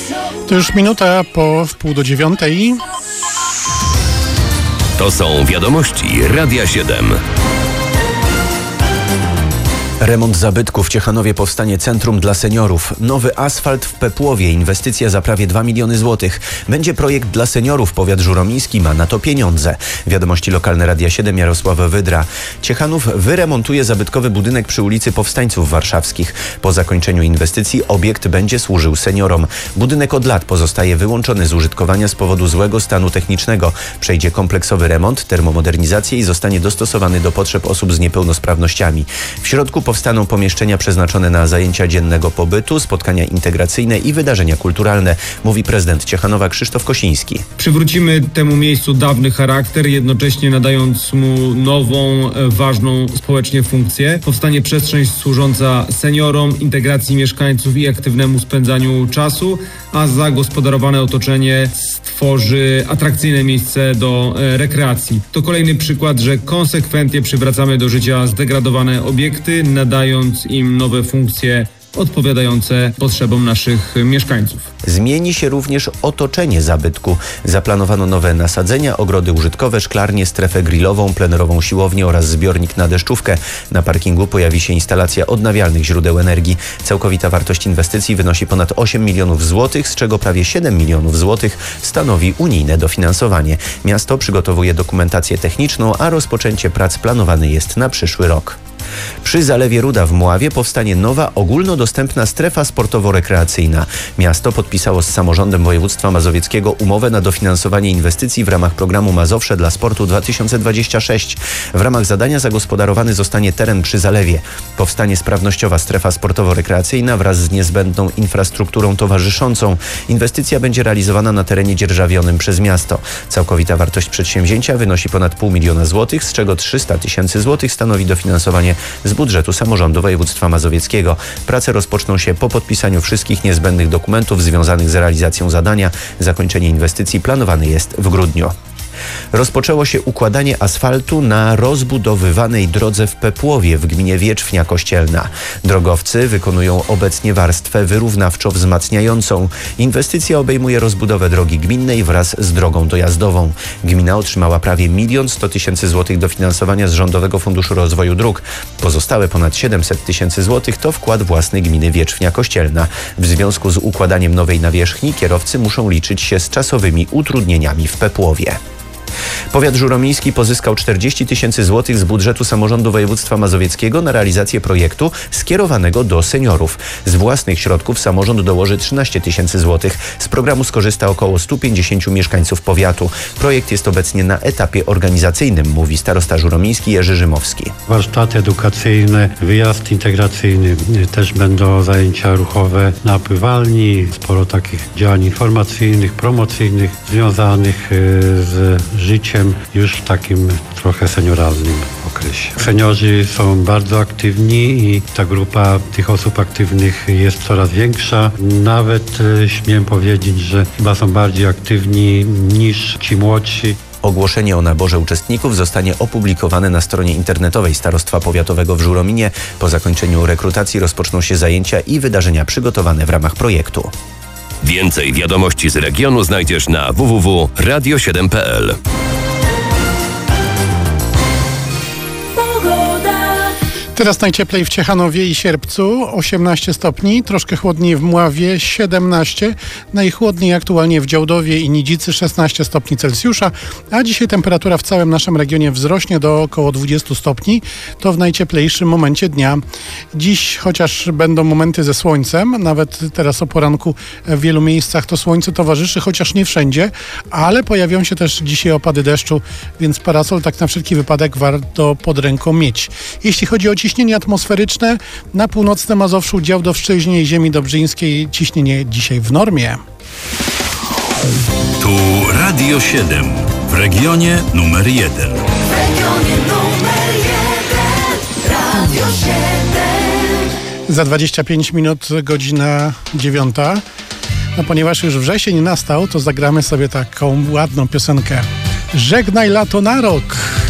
To już minuta po 8:30. To są wiadomości Radia 7. Remont zabytku w Ciechanowie, powstanie centrum dla seniorów. Nowy asfalt w Pepłowie, inwestycja za prawie 2 miliony złotych. Będzie projekt dla seniorów, powiat żuromiński ma na to pieniądze. Wiadomości lokalne Radia 7, Jarosław Wydra. Ciechanów wyremontuje zabytkowy budynek przy ulicy Powstańców Warszawskich. Po zakończeniu inwestycji obiekt będzie służył seniorom. Budynek od lat pozostaje wyłączony z użytkowania z powodu złego stanu technicznego. Przejdzie kompleksowy remont, termomodernizację i zostanie dostosowany do potrzeb osób z niepełnosprawnościami. W środku powstaną pomieszczenia przeznaczone na zajęcia dziennego pobytu, spotkania integracyjne i wydarzenia kulturalne, mówi prezydent Ciechanowa Krzysztof Kosiński. Przywrócimy temu miejscu dawny charakter, jednocześnie nadając mu nową, ważną społecznie funkcję. Powstanie przestrzeń służąca seniorom, integracji mieszkańców i aktywnemu spędzaniu czasu, a zagospodarowane otoczenie stworzy atrakcyjne miejsce do rekreacji. To kolejny przykład, że konsekwentnie przywracamy do życia zdegradowane obiekty, nadając im nowe funkcje odpowiadające potrzebom naszych mieszkańców. Zmieni się również otoczenie zabytku. Zaplanowano nowe nasadzenia, ogrody użytkowe, szklarnie, strefę grillową, plenerową siłownię oraz zbiornik na deszczówkę. Na parkingu pojawi się instalacja odnawialnych źródeł energii. Całkowita wartość inwestycji wynosi ponad 8 milionów złotych, z czego prawie 7 milionów złotych stanowi unijne dofinansowanie. Miasto przygotowuje dokumentację techniczną, a rozpoczęcie prac planowane jest na przyszły rok. Przy Zalewie Ruda w Mławie powstanie nowa, ogólnodostępna strefa sportowo-rekreacyjna. Miasto podpisało z samorządem województwa mazowieckiego umowę na dofinansowanie inwestycji w ramach programu Mazowsze dla Sportu 2026. W ramach zadania zagospodarowany zostanie teren przy Zalewie. Powstanie sprawnościowa strefa sportowo-rekreacyjna wraz z niezbędną infrastrukturą towarzyszącą. Inwestycja będzie realizowana na terenie dzierżawionym przez miasto. Całkowita wartość przedsięwzięcia wynosi ponad 0,5 miliona złotych, z czego 300 tysięcy złotych stanowi dofinansowanie z budżetu samorządu województwa mazowieckiego. Prace rozpoczną się po podpisaniu wszystkich niezbędnych dokumentów związanych z realizacją zadania. Zakończenie inwestycji planowane jest w grudniu. Rozpoczęło się układanie asfaltu na rozbudowywanej drodze w Pepłowie w gminie Wierzchnia Kościelna. Drogowcy wykonują obecnie warstwę wyrównawczo wzmacniającą. Inwestycja obejmuje rozbudowę drogi gminnej wraz z drogą dojazdową. Gmina otrzymała prawie 1 100 000 złotych dofinansowania z Rządowego Funduszu Rozwoju Dróg. Pozostałe ponad 700 000 złotych to wkład własny gminy Wierzchnia Kościelna. W związku z układaniem nowej nawierzchni kierowcy muszą liczyć się z czasowymi utrudnieniami w Pepłowie. Powiat żuromiński pozyskał 40 000 złotych z budżetu samorządu województwa mazowieckiego na realizację projektu skierowanego do seniorów. Z własnych środków samorząd dołoży 13 000 złotych. Z programu skorzysta około 150 mieszkańców powiatu. Projekt jest obecnie na etapie organizacyjnym, mówi starosta żuromiński Jerzy Rzymowski. Warsztaty edukacyjne, wyjazd integracyjny, też będą zajęcia ruchowe na pływalni, sporo takich działań informacyjnych, promocyjnych, związanych z życiem już w takim trochę senioralnym okresie. Seniorzy są bardzo aktywni i ta grupa tych osób aktywnych jest coraz większa. Nawet śmiem powiedzieć, że chyba są bardziej aktywni niż ci młodsi. Ogłoszenie o naborze uczestników zostanie opublikowane na stronie internetowej Starostwa Powiatowego w Żurominie. Po zakończeniu rekrutacji rozpoczną się zajęcia i wydarzenia przygotowane w ramach projektu. Więcej wiadomości z regionu znajdziesz na www.radio7.pl. Teraz najcieplej w Ciechanowie i Sierpcu, 18 stopni, troszkę chłodniej w Mławie, 17, najchłodniej aktualnie w Działdowie i Nidzicy, 16 stopni Celsjusza, a dzisiaj temperatura w całym naszym regionie wzrośnie do około 20 stopni, to w najcieplejszym momencie dnia. Dziś, chociaż będą momenty ze słońcem, nawet teraz o poranku w wielu miejscach to słońce towarzyszy, chociaż nie wszędzie, ale pojawią się też dzisiaj opady deszczu, więc parasol tak na wszelki wypadek warto pod ręką mieć. Jeśli chodzi o ciśnienie atmosferyczne, na północnym Mazowszu, Działdowszczyźnie i ziemi dobrzyńskiej ciśnienie dzisiaj w normie. Tu Radio 7 w regionie numer 1. W regionie numer 1 Radio 7. Za 25 minut godzina 9. No ponieważ już wrzesień nastał, to zagramy sobie taką ładną piosenkę. Żegnaj lato na rok.